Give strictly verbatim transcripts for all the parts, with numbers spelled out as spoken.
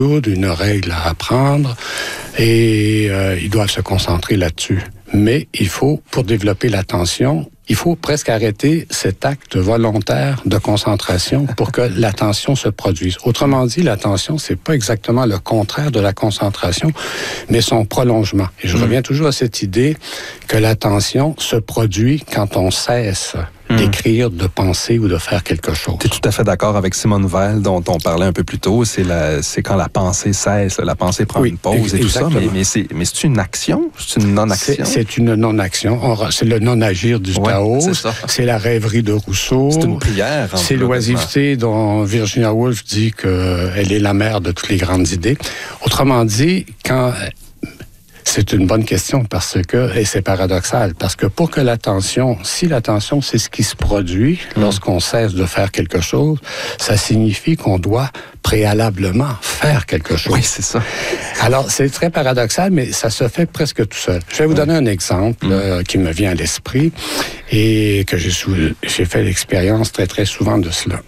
une règle à apprendre et euh, ils doivent se concentrer là-dessus. Mais il faut, pour développer l'attention, il faut presque arrêter cet acte volontaire de concentration pour que l'attention se produise. Autrement dit, l'attention, c'est pas exactement le contraire de la concentration, mais son prolongement. Et je mmh. reviens toujours à cette idée que l'attention se produit quand on cesse mmh. d'écrire, de penser ou de faire quelque chose. Tu es tout à fait d'accord avec Simone Weil, dont on parlait un peu plus tôt. C'est, la, c'est quand la pensée cesse, la pensée prend oui, une pause et tout ça. Mais, mais, c'est, mais c'est une action? C'est une non-action? C'est, c'est une non-action. On, c'est le non-agir du ouais, Tao. C'est, c'est la rêverie de Rousseau. C'est une prière. C'est l'oisiveté dont Virginia Woolf dit qu'elle est la mère de toutes les grandes idées. Autrement dit, quand... C'est une bonne question parce que, et c'est paradoxal, parce que pour que l'attention, si l'attention, c'est ce qui se produit mmh. lorsqu'on cesse de faire quelque chose, ça signifie qu'on doit préalablement faire quelque chose. Oui, c'est ça. Alors, c'est très paradoxal, mais ça se fait presque tout seul. Je vais vous donner un exemple mmh. euh, qui me vient à l'esprit et que j'ai, sou- j'ai fait l'expérience très, très souvent de cela.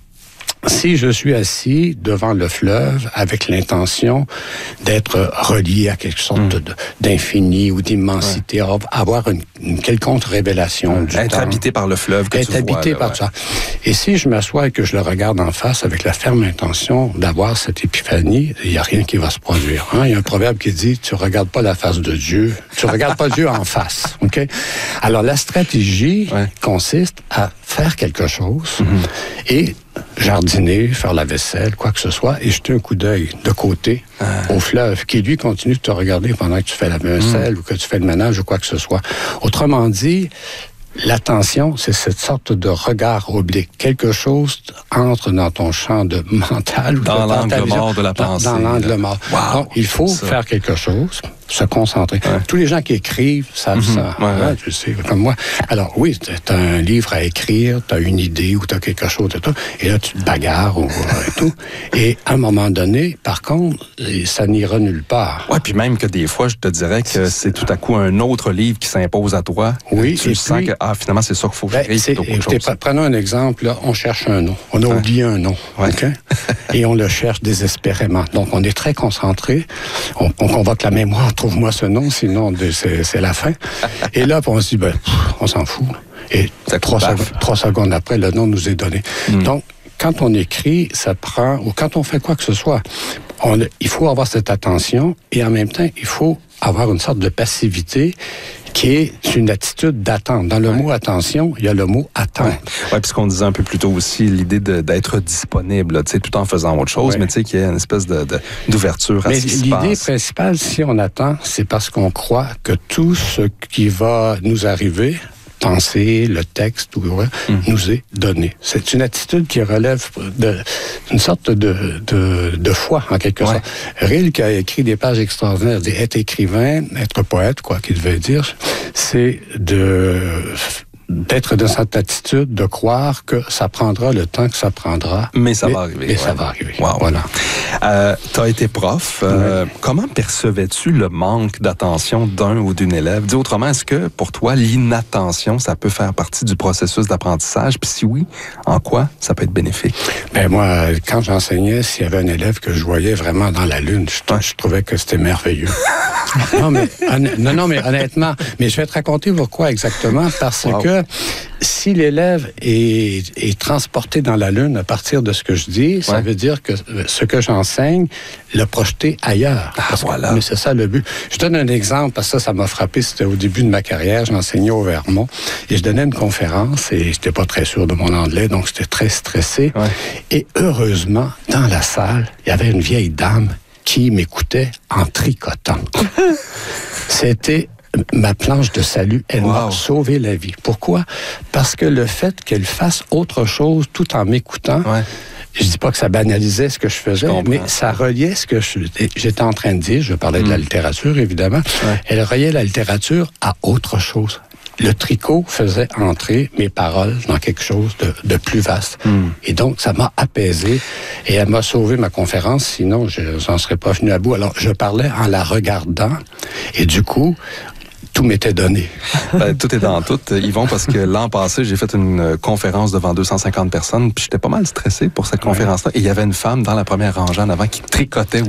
Si je suis assis devant le fleuve avec l'intention d'être relié à quelque sorte mmh. de, d'infini ou d'immensité, ouais. avoir une, une quelconque révélation ouais. du être temps. habité par le fleuve que être tu habité vois, par là, ça. Ouais. Et si je m'assois et que je le regarde en face avec la ferme intention d'avoir cette épiphanie, il n'y a rien qui va se produire. Hein? Il y a un proverbe qui dit « Tu regardes pas la face de Dieu, tu regardes pas Dieu en face. » Ok? Alors, la stratégie ouais. consiste à faire quelque chose mmh. et jardiner, faire la vaisselle, quoi que ce soit, et jeter un coup d'œil de côté ah. au fleuve, qui lui continue de te regarder pendant que tu fais la vaisselle mmh. ou que tu fais le ménage ou quoi que ce soit. Autrement dit, l'attention, c'est cette sorte de regard oblique. Quelque chose entre dans ton champ de mental. Ou dans de l'angle mort de la pensée. Dans, dans l'angle mort. Wow, Donc, il faut ça. faire quelque chose, se concentrer. Ouais. Tous les gens qui écrivent savent mm-hmm. ça. Ouais, ouais. Ouais, tu sais, comme moi. Alors, oui, tu as un livre à écrire, tu as une idée ou tu as quelque chose et tout, et là, tu te bagarres ou, et tout. Et à un moment donné, par contre, ça n'ira nulle part. Oui, puis même que des fois, je te dirais que c'est, c'est tout à coup un autre livre qui s'impose à toi. Oui, tu et sens puis, que, ah, finalement, c'est ça qu'il faut que ben, j'écrive. Écoutez, prenons un exemple, là, on cherche un nom. On a ouais. oublié un nom, ouais. OK? Et on le cherche désespérément. Donc, on est très concentré. On, on convoque la mémoire, trouve-moi ce nom, sinon c'est, c'est la fin. Et là, on se dit, ben, pff, on s'en fout. Et trois, sec- trois secondes après, le nom nous est donné. Mm. Donc, quand on écrit, ça prend, ou quand on fait quoi que ce soit, on, il faut avoir cette attention et en même temps, il faut avoir une sorte de passivité qui est une attitude d'attente. Dans le ouais. mot attention, il y a le mot attendre. Oui, ouais, puis ce qu'on disait un peu plus tôt aussi, l'idée de, d'être disponible, tu sais, tout en faisant autre chose, ouais. mais tu sais, qu'il y a une espèce de, de, d'ouverture à mais ce qui se passe. L'idée principale, si on attend, c'est parce qu'on croit que tout ce qui va nous arriver, penser, le texte, ou, ouais, mmh. nous est donné. C'est une attitude qui relève de, d'une sorte de, de, de foi, en quelque ouais. sorte. Rilke a écrit des pages extraordinaires. Dit, être écrivain, être poète, quoi qu'il veut dire, c'est de... d'être dans cette attitude de croire que ça prendra le temps que ça prendra. Mais ça mais, va arriver. Mais ouais. ça va arriver. Wow. Voilà. Euh, tu as été prof. Euh, oui. Comment percevais-tu le manque d'attention d'un ou d'une élève? Dis autrement, est-ce que pour toi, l'inattention, ça peut faire partie du processus d'apprentissage? Puis si oui, en quoi ça peut être bénéfique? Ben moi, quand j'enseignais, s'il y avait un élève que je voyais vraiment dans la lune, je, ouais. je trouvais que c'était merveilleux. non, mais, non, non, mais honnêtement, mais je vais te raconter pourquoi exactement, parce wow. que si l'élève est, est transporté dans la Lune à partir de ce que je dis, ça ouais. veut dire que ce que j'enseigne l'a projeté ailleurs. Ah, voilà. Que, mais c'est ça le but. Je donne un exemple, parce que ça, ça m'a frappé. C'était au début de ma carrière. J'enseignais au Vermont et je donnais une conférence et j'étais pas très sûr de mon anglais, donc j'étais très stressé. Ouais. Et heureusement, dans la salle, il y avait une vieille dame qui m'écoutait en tricotant. C'était ma planche de salut, elle wow. m'a sauvé la vie. Pourquoi? Parce que le fait qu'elle fasse autre chose tout en m'écoutant, ouais. je dis pas que ça banalisait ce que je faisais, je mais ça reliait ce que je, j'étais en train de dire. Je parlais mm. de la littérature, évidemment. Ouais. Elle reliait la littérature à autre chose. Le tricot faisait entrer mes paroles dans quelque chose de, de plus vaste. Mm. Et donc, ça m'a apaisé et elle m'a sauvé ma conférence, sinon je n'en serais pas venu à bout. Alors, je parlais en la regardant et du coup, tout m'était donné. Ben, tout est dans tout, Yvon, parce que l'an passé, j'ai fait une conférence devant deux cent cinquante personnes, puis j'étais pas mal stressé pour cette conférence-là. Et il y avait une femme dans la première rangée en avant qui tricotait